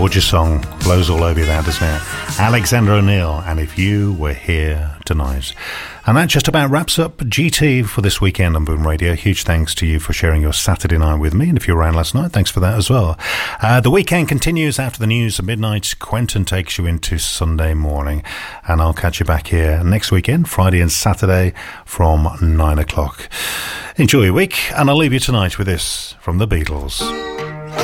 Gorgeous song. Blows all over you there, doesn't it? Alexander O'Neal, and If You Were Here Tonight. And that just about wraps up GT for this weekend on Boom Radio. Huge thanks to you for sharing your Saturday night with me. And if you were around last night, thanks for that as well. The weekend continues after the news at midnight. Quentin takes you into Sunday morning. And I'll catch you back here next weekend, Friday and Saturday from 9 o'clock. Enjoy your week, and I'll leave you tonight with this from the Beatles.